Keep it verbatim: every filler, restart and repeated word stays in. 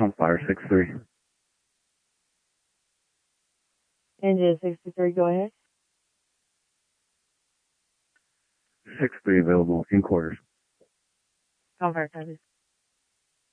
on fire, six three. Engine sixty-three, go ahead. six three available in quarters. On fire, copy.